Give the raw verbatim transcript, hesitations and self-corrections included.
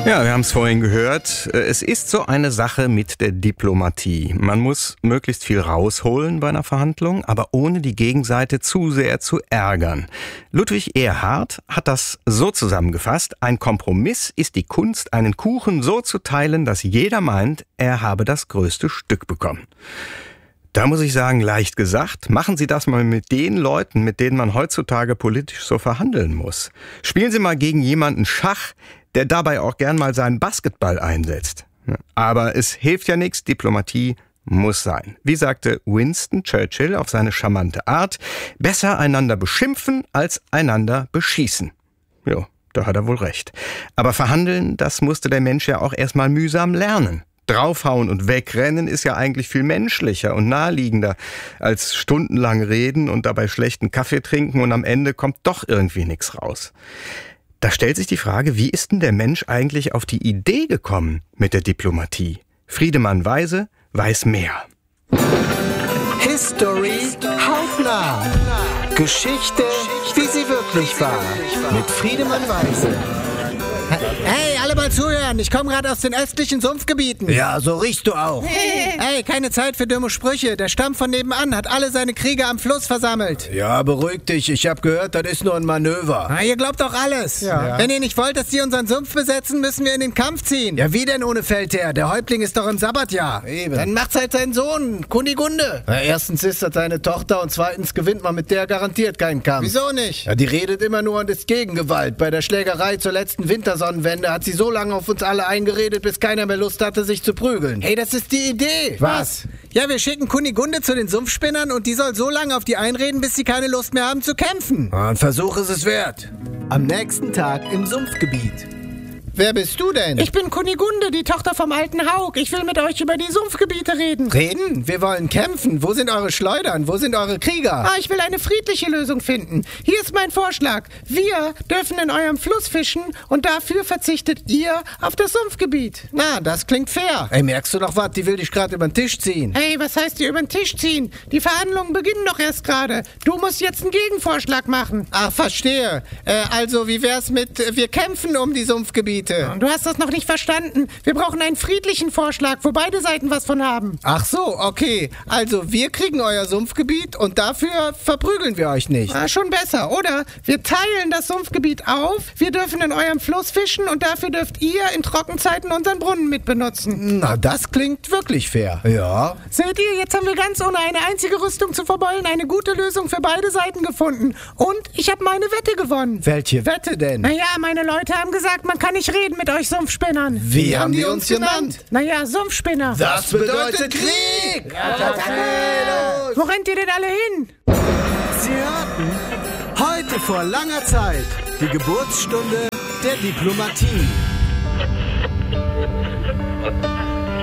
Ja, wir haben es vorhin gehört. Es ist so eine Sache mit der Diplomatie. Man muss möglichst viel rausholen bei einer Verhandlung, aber ohne die Gegenseite zu sehr zu ärgern. Ludwig Erhard hat das so zusammengefasst: Ein Kompromiss ist die Kunst, einen Kuchen so zu teilen, dass jeder meint, er habe das größte Stück bekommen. Da muss ich sagen, leicht gesagt. Machen Sie das mal mit den Leuten, mit denen man heutzutage politisch so verhandeln muss. Spielen Sie mal gegen jemanden Schach, der dabei auch gern mal seinen Basketball einsetzt. Aber es hilft ja nichts, Diplomatie muss sein. Wie sagte Winston Churchill auf seine charmante Art: Besser einander beschimpfen als einander beschießen. Jo, da hat er wohl recht. Aber verhandeln, das musste der Mensch ja auch erstmal mühsam lernen. Draufhauen und wegrennen ist ja eigentlich viel menschlicher und naheliegender als stundenlang reden und dabei schlechten Kaffee trinken und am Ende kommt doch irgendwie nichts raus. Da stellt sich die Frage, wie ist denn der Mensch eigentlich auf die Idee gekommen mit der Diplomatie? Friedemann Weise weiß mehr. History hautnah. Geschichte, wie sie wirklich war. Mit Friedemann Weise. Hey, alle mal zuhören. Ich komme gerade aus den östlichen Sumpfgebieten. Ja, so riechst du auch. Hey, keine Zeit für dumme Sprüche. Der Stamm von nebenan hat alle seine Krieger am Fluss versammelt. Ja, beruhig dich. Ich habe gehört, das ist nur ein Manöver. Na, ihr glaubt doch alles. Ja. Wenn ihr nicht wollt, dass die unseren Sumpf besetzen, müssen wir in den Kampf ziehen. Ja, wie denn ohne Feldherr? Der Häuptling ist doch im Sabbatjahr. Eben. Dann macht's halt sein Sohn, Kunigunde. Na, erstens ist das seine Tochter und zweitens gewinnt man mit der garantiert keinen Kampf. Wieso nicht? Ja, die redet immer nur und ist gegen Gewalt. Bei der Schlägerei zur letzten Wintersonnenwende hat sie so lange auf uns alle eingeredet, bis keiner mehr Lust hatte, sich zu prügeln. Hey, das ist die Idee. Was? Ja, wir schicken Kunigunde zu den Sumpfspinnern und die soll so lange auf die einreden, bis sie keine Lust mehr haben zu kämpfen. Ein Versuch ist es wert. Am nächsten Tag im Sumpfgebiet. Wer bist du denn? Ich bin Kunigunde, die Tochter vom alten Haug. Ich will mit euch über die Sumpfgebiete reden. Reden? Wir wollen kämpfen. Wo sind eure Schleudern? Wo sind eure Krieger? Ah, ich will eine friedliche Lösung finden. Hier ist mein Vorschlag. Wir dürfen in eurem Fluss fischen und dafür verzichtet ihr auf das Sumpfgebiet. Na, das klingt fair. Ey, merkst du noch was? Die will dich gerade über den Tisch ziehen. Hey, was heißt hier über den Tisch ziehen? Die Verhandlungen beginnen doch erst gerade. Du musst jetzt einen Gegenvorschlag machen. Ach, verstehe. Äh, also, wie wär's mit, äh, wir kämpfen um die Sumpfgebiete? Du hast das noch nicht verstanden. Wir brauchen einen friedlichen Vorschlag, wo beide Seiten was von haben. Ach so, okay. Also, wir kriegen euer Sumpfgebiet und dafür verprügeln wir euch nicht. Ah, schon besser, oder? Wir teilen das Sumpfgebiet auf, wir dürfen in eurem Fluss fischen und dafür dürft ihr in Trockenzeiten unseren Brunnen mitbenutzen. Na, das klingt wirklich fair. Ja. Seht ihr, jetzt haben wir ganz ohne eine einzige Rüstung zu verbeulen eine gute Lösung für beide Seiten gefunden. Und ich habe meine Wette gewonnen. Welche Wette denn? Naja, meine Leute haben gesagt, man kann nicht reden mit euch Sumpfspinnern. Wie, Wie haben die uns genannt? Naja, Sumpfspinner. Das bedeutet Krieg! Ja, Wo rennt ihr denn alle hin? Sie hörten heute vor langer Zeit die Geburtsstunde der Diplomatie.